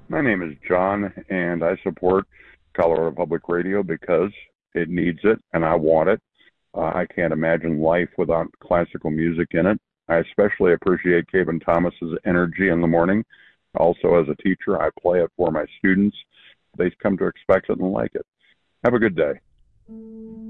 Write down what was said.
My name is John, and I support Colorado Public Radio because it needs it and I want it. I can't imagine life without classical music in it. I especially appreciate Kevin Thomas's energy in the morning. Also, as a teacher, I play it for my students. They come to expect it and like it. Have a good day.